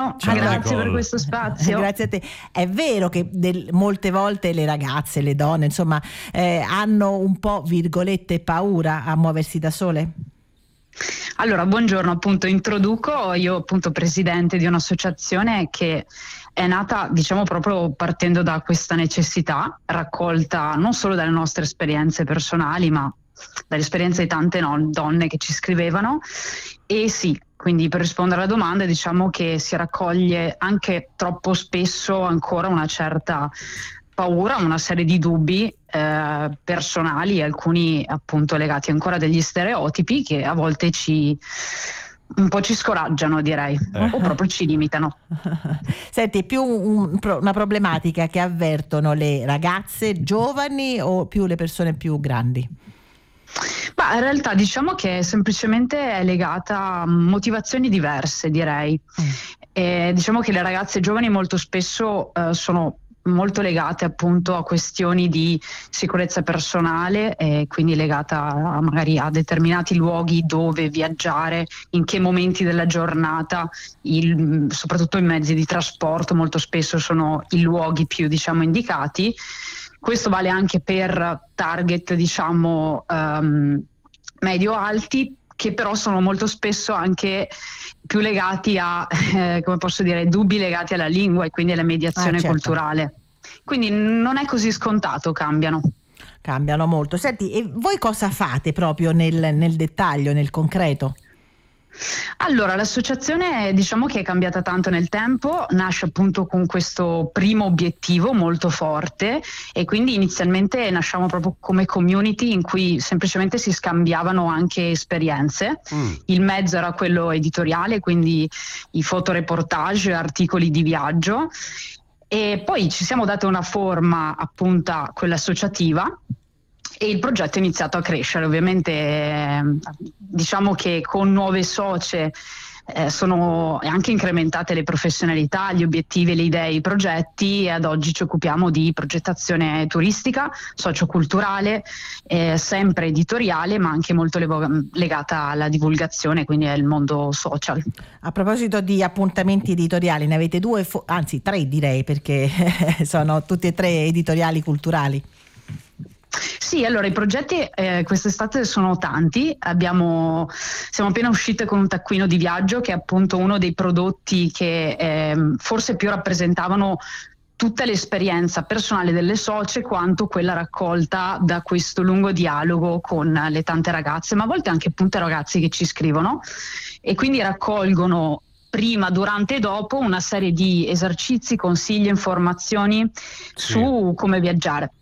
Ciao, grazie per questo spazio. Grazie a te. È vero che molte volte le ragazze, le donne, insomma, hanno un po', virgolette, paura a muoversi da sole? Allora, buongiorno, appunto introduco, io appunto presidente di un'associazione che è nata, diciamo, proprio partendo da questa necessità, raccolta non solo dalle nostre esperienze personali, ma dall'esperienza di tante donne che ci scrivevano. E sì, quindi per rispondere alla domanda, diciamo che si raccoglie anche troppo spesso ancora una certa paura, una serie di dubbi personali, alcuni appunto legati ancora a degli stereotipi che a volte un po' ci scoraggiano, direi, o proprio ci limitano. Senti, è più una problematica che avvertono le ragazze giovani o più le persone più grandi? Ma in realtà diciamo che semplicemente è legata a motivazioni diverse, direi. Diciamo che le ragazze giovani molto spesso sono molto legate appunto a questioni di sicurezza personale, quindi legata magari a determinati luoghi dove viaggiare, in che momenti della giornata, soprattutto i mezzi di trasporto molto spesso sono i luoghi più, diciamo, indicati. Questo vale anche per target, diciamo, medio-alti, che però sono molto spesso anche più legati a, come posso dire, dubbi legati alla lingua e quindi alla mediazione certo. culturale. Quindi non è così scontato, cambiano molto. Senti, e voi cosa fate proprio nel dettaglio, nel concreto? Allora, l'associazione diciamo che è cambiata tanto nel tempo, nasce appunto con questo primo obiettivo molto forte e quindi inizialmente nasciamo proprio come community in cui semplicemente si scambiavano anche esperienze. Il mezzo era quello editoriale, quindi i fotoreportage, articoli di viaggio, e poi ci siamo date una forma appunto quella associativa. E il progetto è iniziato a crescere, ovviamente diciamo che con nuove socie sono anche incrementate le professionalità, gli obiettivi, le idee, i progetti, e ad oggi ci occupiamo di progettazione turistica, socioculturale, sempre editoriale, ma anche molto legata alla divulgazione, quindi al mondo social. A proposito di appuntamenti editoriali, ne avete due, anzi 3 direi, perché sono tutti e 3 editoriali culturali. Sì, allora i progetti quest'estate sono tanti, siamo appena uscite con un taccuino di viaggio che è appunto uno dei prodotti che forse più rappresentavano tutta l'esperienza personale delle socie quanto quella raccolta da questo lungo dialogo con le tante ragazze, ma a volte anche appunto ragazzi che ci scrivono e quindi raccolgono prima, durante e dopo una serie di esercizi, consigli, informazioni su come viaggiare.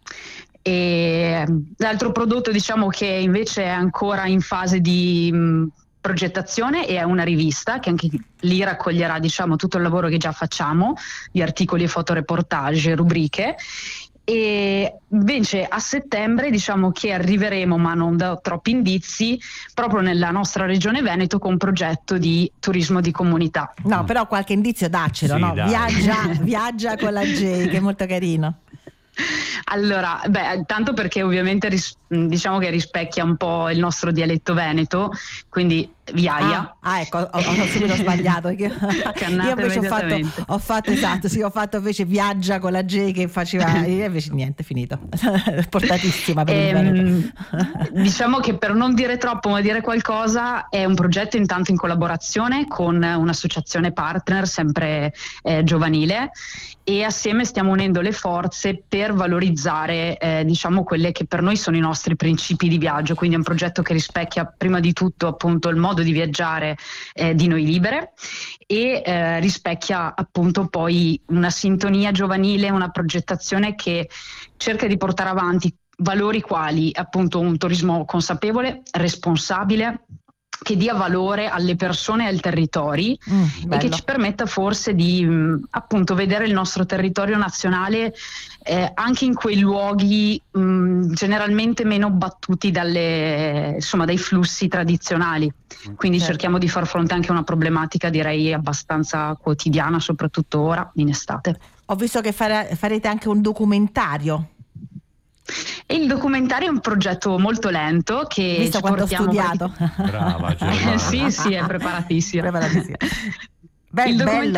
E l'altro prodotto, diciamo, che invece è ancora in fase di progettazione è una rivista che anche lì raccoglierà, diciamo, tutto il lavoro che già facciamo di articoli e fotoreportage, rubriche. E invece a settembre diciamo che arriveremo, ma non da troppi indizi, proprio nella nostra regione Veneto con un progetto di turismo di comunità. No, però qualche indizio daccelo, Sì, no? dai. Viaggia con la J, che è molto carino. Allora, tanto perché ovviamente diciamo che rispecchia un po' il nostro dialetto veneto, quindi viaia. Ecco, ho subito sbagliato. Io invece ho fatto invece viaggia con la J che faceva, invece niente, finito. Portatissima per il Veneto. Diciamo che per non dire troppo ma dire qualcosa, è un progetto intanto in collaborazione con un'associazione partner sempre giovanile, e assieme stiamo unendo le forze per valorizzare diciamo quelle che per noi sono i nostri principi di viaggio, quindi è un progetto che rispecchia prima di tutto appunto il modo di viaggiare di Noi Libere e rispecchia appunto poi una sintonia giovanile, una progettazione che cerca di portare avanti valori quali appunto un turismo consapevole, responsabile, che dia valore alle persone e ai territori e che ci permetta forse di appunto vedere il nostro territorio nazionale anche in quei luoghi generalmente meno battuti dai flussi tradizionali. Quindi cerchiamo di far fronte anche a una problematica direi abbastanza quotidiana, soprattutto ora in estate. Ho visto che farete anche un documentario. E il documentario è un progetto molto lento che visto ci quanto ho portiamo studiato. Brava Germana. sì, è preparatissima. Bello.